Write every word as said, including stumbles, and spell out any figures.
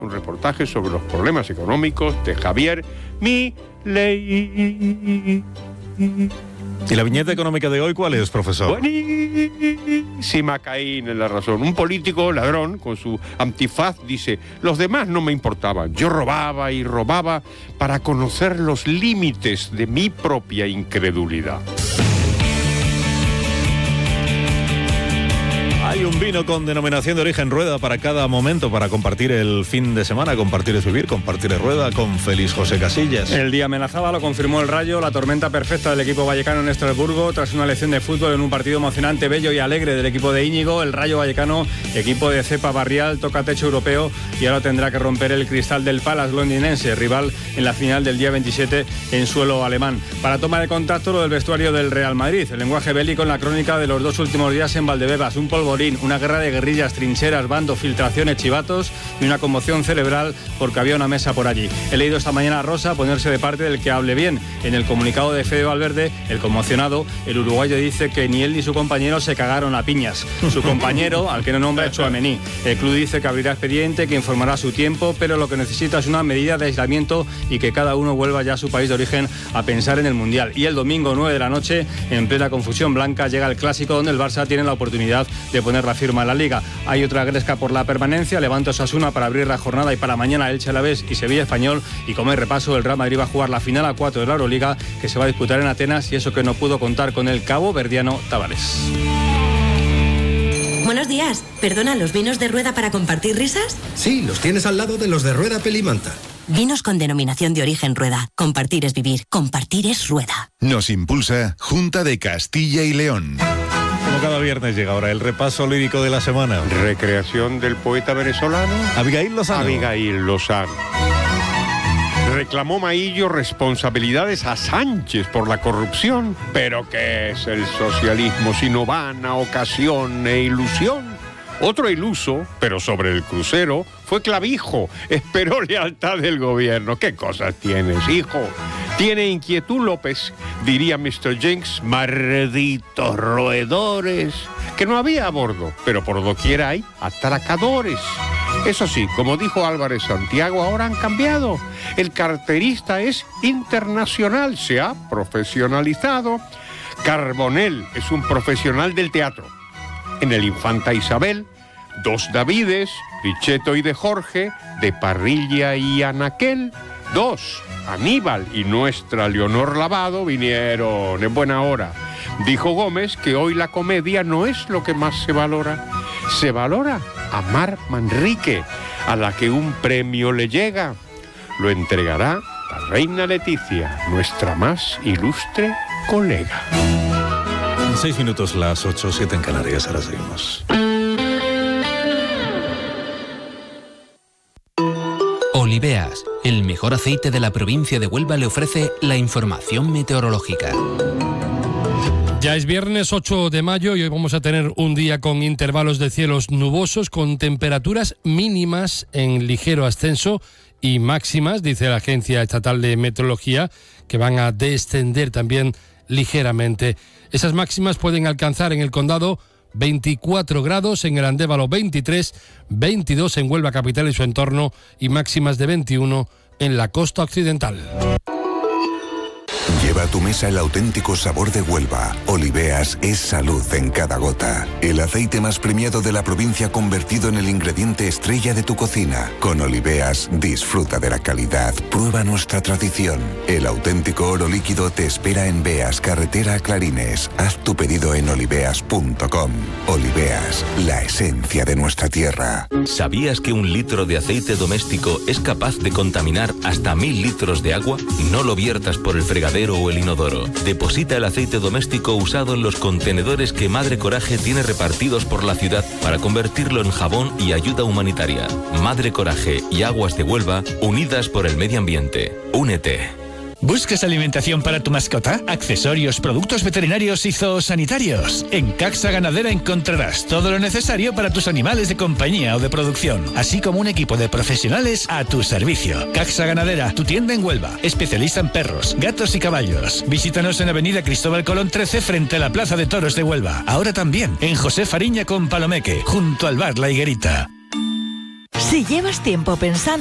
Un reportaje sobre los problemas económicos de Javier Milei. ¿Y la viñeta económica de hoy cuál es, profesor? Buenísima, Caín en la razón. Un político ladrón con su antifaz dice: los demás no me importaban, yo robaba y robaba para conocer los límites de mi propia incredulidad. Hay un vino con denominación de origen Rueda para cada momento, para compartir el fin de semana. Compartir es vivir, compartir es Rueda, con Félix José Casillas. El día amenazaba, lo confirmó el Rayo, la tormenta perfecta del equipo vallecano en Estrasburgo, tras una lección de fútbol en un partido emocionante, bello y alegre del equipo de Íñigo. El Rayo vallecano, equipo de cepa barrial, toca techo europeo y ahora tendrá que romper el cristal del Palace londinense, rival en la final del día veintisiete en suelo alemán. Para tomar el contacto, lo del vestuario del Real Madrid, el lenguaje bélico en la crónica de los dos últimos días en Valdebebas, un polvorín, una guerra de guerrillas, trincheras, bandos, filtraciones, chivatos y una conmoción cerebral porque había una mesa por allí. He leído esta mañana a Rosa ponerse de parte del que hable bien. En el comunicado de Fede Valverde, el conmocionado, el uruguayo dice que ni él ni su compañero se cagaron a piñas. Su compañero, al que no nombra, es Tchouaméni. El club dice que abrirá expediente, que informará a su tiempo, pero lo que necesita es una medida de aislamiento y que cada uno vuelva ya a su país de origen a pensar en el Mundial. Y el domingo, nueve de la noche, en plena confusión blanca, llega el clásico donde el Barça tiene la oportunidad de poner la firma en la Liga. Hay otra gresca por la permanencia, Levante Osasuna para abrir la jornada y para mañana Elche Alavés y Sevilla Español, y como repaso el Real Madrid va a jugar la final a cuatro de la Euroliga que se va a disputar en Atenas, y eso que no pudo contar con el cabo verdiano Tavares. Buenos días, ¿perdona, los vinos de Rueda para compartir risas? Sí, los tienes al lado de los de Rueda Pelimanta. Vinos con denominación de origen Rueda. Compartir es vivir, compartir es Rueda. Nos impulsa Junta de Castilla y León. Como cada viernes llega ahora el repaso lírico de la semana. Recreación del poeta venezolano Abigail Lozano. Abigail Lozano. Reclamó Maillo responsabilidades a Sánchez por la corrupción. ¿Pero qué es el socialismo sino vana ocasión e ilusión? Otro iluso, pero sobre el crucero, fue Clavijo. Esperó lealtad del gobierno. ¿Qué cosas tienes, hijo? Tiene inquietud López, diría mister Jenks, malditos roedores, que no había a bordo, pero por doquier hay atracadores. Eso sí, como dijo Álvarez Santiago, ahora han cambiado. El carterista es internacional, se ha profesionalizado. Carbonell es un profesional del teatro. En el Infanta Isabel, dos Davides, Pichetto y de Jorge, de Parrilla y Anaquel, dos, Aníbal y nuestra Leonor Lavado vinieron en buena hora. Dijo Gómez que hoy la comedia no es lo que más se valora. Se valora a Mar Manrique, a la que un premio le llega. Lo entregará la reina Leticia, nuestra más ilustre colega. En seis minutos, las ocho, siete en Canarias, ahora seguimos. Oliveas, el mejor aceite de la provincia de Huelva, le ofrece la información meteorológica. Ya es viernes ocho de mayo y hoy vamos a tener un día con intervalos de cielos nubosos, con temperaturas mínimas en ligero ascenso y máximas, dice la Agencia Estatal de Meteorología, que van a descender también ligeramente. Esas máximas pueden alcanzar en el condado veinticuatro grados, en el Andévalo veintitrés, veintidós en Huelva capital y su entorno y máximas de veintiuno en la costa occidental. Lleva a tu mesa el auténtico sabor de Huelva. Oliveas es salud en cada gota. El aceite más premiado de la provincia convertido en el ingrediente estrella de tu cocina. Con Oliveas disfruta de la calidad. Prueba nuestra tradición. El auténtico oro líquido te espera en Beas, carretera a Clarines. Haz tu pedido en oliveas punto com. Oliveas, la esencia de nuestra tierra. ¿Sabías que un litro de aceite doméstico es capaz de contaminar hasta mil litros de agua? No lo viertas por el fregadero o el inodoro. Deposita el aceite doméstico usado en los contenedores que Madre Coraje tiene repartidos por la ciudad para convertirlo en jabón y ayuda humanitaria. Madre Coraje y Aguas de Huelva, unidas por el medio ambiente. Únete. ¿Buscas alimentación para tu mascota? Accesorios, productos veterinarios y zoosanitarios. En Caxa Ganadera encontrarás todo lo necesario para tus animales de compañía o de producción, así como un equipo de profesionales a tu servicio. Caxa Ganadera, tu tienda en Huelva, especialista en perros, gatos y caballos. Visítanos en Avenida Cristóbal Colón trece frente a la Plaza de Toros de Huelva. Ahora también en José Fariña con Palomeque, junto al bar La Higuerita. Sí, Si llevas tiempo pensando